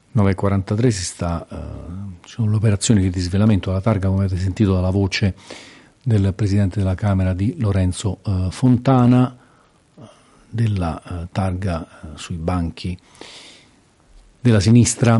9.43 ci sono le operazioni di disvelamento alla targa, come avete sentito dalla voce del Presidente della Camera di Lorenzo Fontana, della targa sui banchi della sinistra